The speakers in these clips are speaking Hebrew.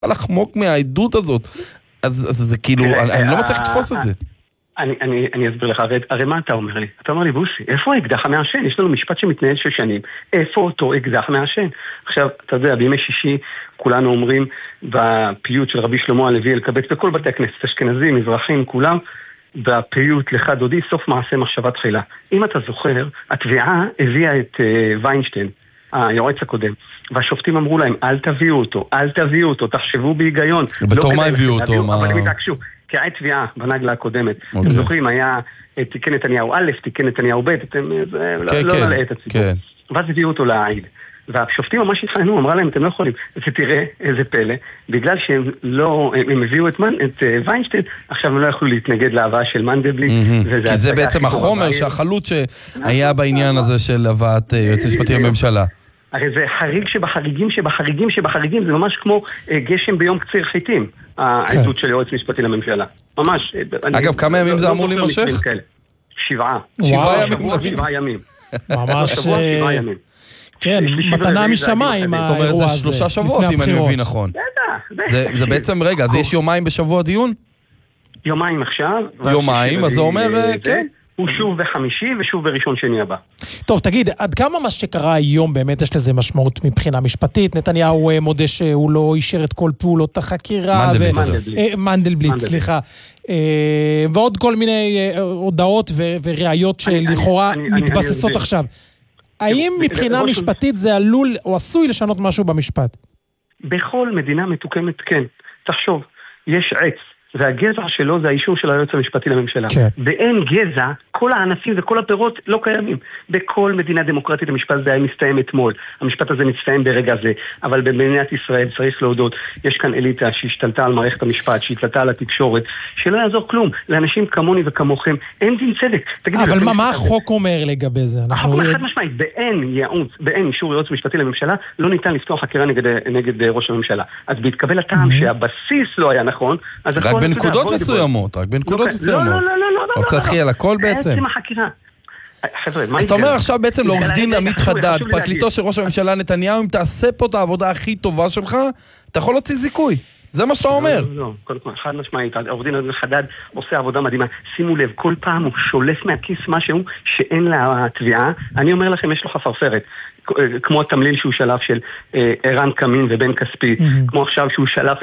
לחמוק מהעדות הזאת. אז זה כאילו, אני לא מצליח לתפוס את זה. אני אסביר לך, הרי מה אתה אומר לי? אתה אומר לי, בוסי, איפה האקדח המעשן? יש לנו משפט שמתנהל 6 שנים. איפה אותו אקדח מעשן? עכשיו, אתה יודע, בימי שישי כולנו אומרים בפיוט של רבי שלמה הלוי אלקבץ, בכל בתי הכנסת, אשכנזים, מזרחים, כולם, בפיוט לך דודי, סוף מעשה מחשבה תחילה. אם אתה זוכר, התביעה הביאה את ויינשטיין, היועץ הקודם, והשופטים אמרו להם, אל תביאו אותו, תחשבו בהיגיון. בתור מה הביאו אותו? אבל הם התעקשו. כעת תביעה בנגלה הקודמת. אתם זוכרים, היה תיקן נתניהו א', תיקן נתניהו ב', אתם לא נלאה את הציבור. ואז הביאו אותו להעיד. והשופטים ממש התחננו, אמרה להם, אתם לא יכולים. ותראה איזה פלא, בגלל שהם לא, הם הביאו את ויינשטיין, עכשיו הם לא יכלו להתנגד להבאה של מנדלבליט. כי זה בעצם החומר שהחלוט שהיה בעניין הזה של הבאת יועץ משפטי לממשלה. הרי זה חריג שבחריגים, זה ממש כמו גשם ביום קציר חיטים, העדות של יועץ משפטי לממשלה. ממש. אגב, כמה ימים זה אמור להימשך? 7. 7 ימים. ממש... 7 ימים. כן, מתנה משמיים זאת אומרת, זה 3 שבועות, אם אני מבין נכון. זה בעצם, רגע, אז יש יומיים בשבוע דיון? יומיים עכשיו. יומיים, אז זה אומר, כן. הוא שוב בחמישי ושוב בראשון שני הבא. טוב, תגיד, עד כמה מה שקרה היום באמת יש לזה משמעות מבחינה משפטית? נתניהו מודה שהוא לא אישר את כל פעולות החקירה. מנדלבליט, סליחה. ועוד כל מיני הודעות וראיות שלכאורה מתבססות עכשיו. האם מבחינה משפטית זה עלול או עשוי לשנות משהו במשפט? בכל מדינה מתוקמת כן. תחשוב, יש עץ. והגזע שלו זה האישור של היועץ המשפטי לממשלה. באין גזע, כל הענפים וכל הפירות לא קיימים. בכל מדינה דמוקרטית המשפט הזה היה מסתיים אתמול. המשפט הזה מסתיים ברגע זה. אבל במדינת ישראל צריך להודות, יש כאן אליטה שהשתלטה על מערכת המשפט, שהשתלטה על התקשורת, שלא יעזור כלום. לאנשים כמוני וכמוכם, אין דין צדק. אבל מה החוק אומר לגבי זה? החוק אומר חד משמעית, באין אישור יועץ משפטי לממשלה, לא ניתן לפתוח חקירה נגד ראש הממשלה. אז בהתקבל הטעם שהבסיס לא היה נכון, אז רק בנקודות מסוימות, רק בנקודות מסוימות. לא. רוצה להתחיל על הכל בעצם? עצם החקירה. אז אתה אומר עכשיו בעצם לעורך דין עמית חדד, פרקליטו של ראש הממשלה נתניהו, אם תעשה פה את העבודה הכי טובה שלך, אתה יכול להוציא זיכוי. זה מה שאתה אומר. לא, קודם כל, חד משמעית, העורך דין עמית חדד עושה עבודה מדהימה. שימו לב, כל פעם הוא שולף מהכיס משהו שאין לה תביעה. אני אומר לכם, יש לו חפרפרת. כמו התמליל שהוא שלף של ערן קמין ובן כספי, כמו עכשיו שהוא שלף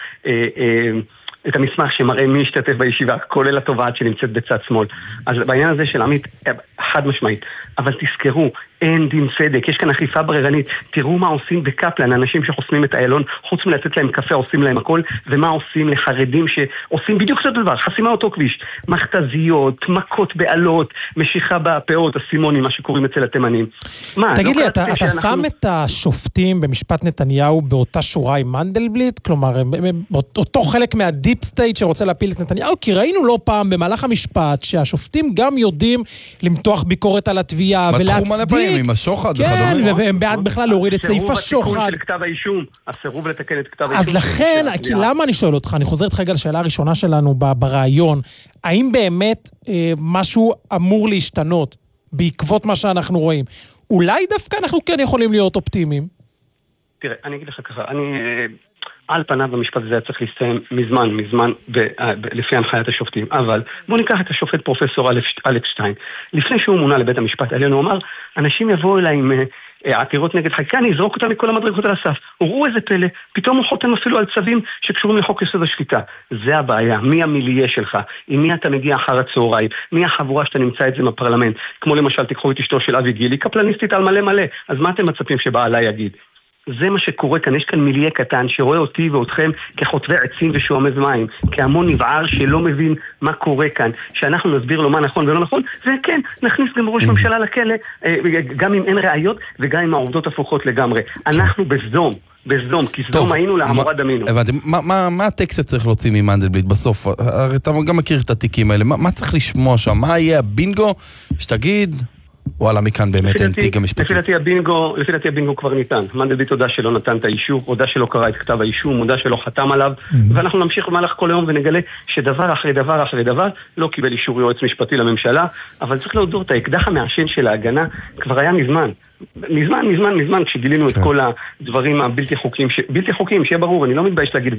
את המסמך שמראה מי השתתף בישיבה, כולל התובעת שנמצאת בצד שמאל. אז בעניין הזה של עמית, חד משמעית. אבל תזכרו, אין דין צדק, יש כאן אכיפה בררנית. תראו מה עושים בקפלן, אנשים שחוסמים את האלון, חוץ מלתת להם קפה, עושים להם הכל, ומה עושים לחרדים שעושים בדיוק אותו דבר, חסימה אותו כביש, מכתזיות, מכות בעלות, משיכה בפאות, הסימונים, מה שקוראים אצל התימנים. תגיד לי, אתה שם את השופטים במשפט נתניהו באותה שורה עם מנדלבליט? כלומר, אותו חלק מהדיפ סטייט שרוצה להפיל את נתניהו, כי ראינו לא פעם במהלך המשפט שהשופטים גם יודעים למתוח ביקורת על התביעה ולהצדיק. עם השוחד כן, והם בעד בכלל להוריד את סעיף השוחד. הסירוב לתקן את כתב האישום. אז לכן, כי למה אני שואל אותך? אני חוזר איתך רגע לשאלה הראשונה שלנו ברעיון. האם באמת משהו אמור להשתנות בעקבות מה שאנחנו רואים? אולי דווקא אנחנו כן יכולים להיות אופטימיים? תראה, אני אגיד לך ככה, על פניו במשפט הזה צריך להסתיים מזמן, לפי הנחיית השופטים. אבל בואו ניקח את השופט פרופסור אלכס שטיין. לפני שהוא מונה לבית המשפט העליון, הוא אמר, אנשים יבואו אליי עם עתירות נגד חקיקה, אני אזרוק אותם מכל המדרגות על הסף. וראו איזה פלא, פתאום הוא חותם אפילו על צווים שקשורים לחוק יסוד השפיטה. זה הבעיה, מי המיליה שלך? עם מי אתה מגיע אחר הצהריים? מי החבורה שאתה נמצא את זה בפרלמנט? כמו למשל, תיקחו את אשתו של אבי גילי, קפלניסטית על מלא. אז מה אתם מצפים שבעלה יגיד? זה מה שקורה כאן, יש כאן מיליה קטן שרואה אותי ואותכם כחוטבי עצים ושועמז מים, כהמון נבער שלא מבין מה קורה כאן, שאנחנו נסביר לו מה נכון ולא נכון, וכן, נכניס גם ראש ממשלה לכלא, גם אם אין ראיות וגם אם העובדות הפוכות לגמרי. אנחנו בסדום, כי סדום היינו לעמורה דמינו. הבנתי, מה הטקסט צריך להוציא ממנדלבליט בסוף? הרי אתה גם מכיר את התיקים האלה, מה צריך לשמוע שם? מה יהיה הבינגו שתגיד, וואלה, מכאן באמת אין תיק המשפטי. לפי דעתי הבינגו כבר ניתן. מנדלבליט הודע שלא נתן את האישור, הודע שלא קרא את כתב האישור, הודע שלא חתם עליו, ואנחנו נמשיך במהלך כל היום ונגלה שדבר אחרי דבר אחרי דבר לא קיבל אישור יועץ משפטי לממשלה, אבל צריך להודות, האקדח המעשן של ההגנה כבר היה מזמן, כשגילינו את כל הדברים הבלתי חוקיים, שיהיה ברור, אני לא מתבייש להגיד,